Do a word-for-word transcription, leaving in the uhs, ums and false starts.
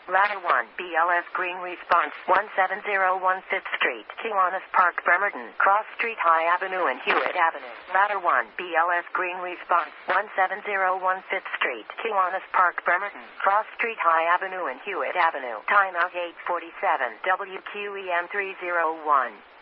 Ladder one, B L S Green Response, one seven zero one fifth Street, Kiwanis Park, Bremerton, Cross Street, High Avenue and Hewitt Avenue. Ladder one, B L S Green Response, one seven zero one fifth Street, Kiwanis Park, Bremerton, Cross Street, High Avenue and Hewitt Avenue. Timeout eight forty-seven, W Q E M three oh one.